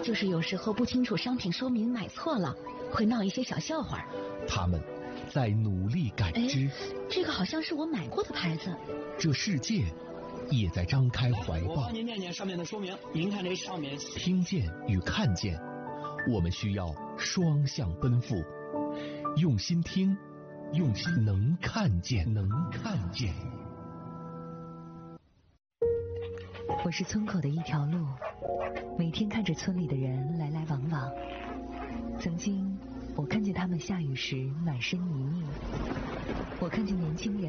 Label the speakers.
Speaker 1: 就是有时候不清楚商品说明买错了，会闹一些小笑话。
Speaker 2: 他们在努力感知，
Speaker 1: 这个好像是我买过的牌子。
Speaker 2: 这世界也在张开怀抱。
Speaker 3: 我帮您念念上面的说明，您看这上面。
Speaker 2: 听见与看见，我们需要双向奔赴，用心听，用心能看见，能看见。
Speaker 4: 我是村口的一条路，每天看着村里的人来来往往。曾经我看见他们下雨时满身泥泞，我看见年轻人